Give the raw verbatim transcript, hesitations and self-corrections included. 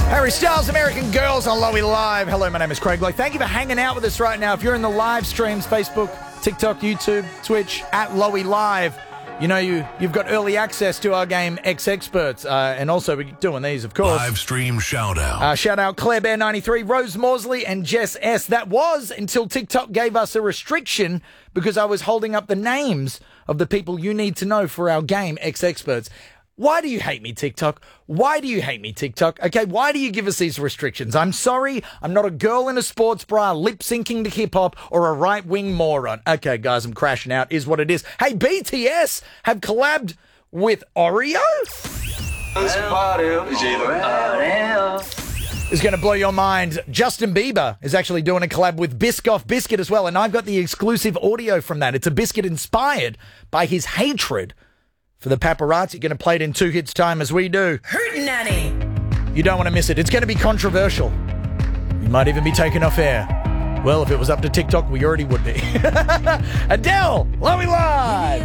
Harry Styles, American Girls on Lowy Live. Hello, my name is Craig Blake. Thank you for hanging out with us right now. If you're in the live streams, Facebook, TikTok, YouTube, Twitch, at Lowy Live, you know you, you've got early access to our game X Experts. Uh, and also, we're doing these, of course. Live stream shout out. Uh, shout out Claire Bear ninety-three, Rose Morsley, and Jess S. That was until TikTok gave us a restriction because I was holding up the names of the people you need to know for our game X Experts. Why do you hate me, TikTok? Why do you hate me, TikTok? Okay, why do you give us these restrictions? I'm sorry, I'm not a girl in a sports bra lip-syncing to hip-hop or a right-wing moron. Okay, guys, I'm crashing out, is what it is. Hey, B T S have collabed with Oreo? It's going to blow your mind. Justin Bieber is actually doing a collab with Biscoff Biscuit as well, and I've got the exclusive audio from that. It's a biscuit inspired by his hatred for the paparazzi. You're going to play it in two hits time as we do. Hootenanny. You don't want to miss it. It's going to be controversial. You might even be taken off air. Well, if it was up to TikTok, we already would be. Adele, Lowy Live.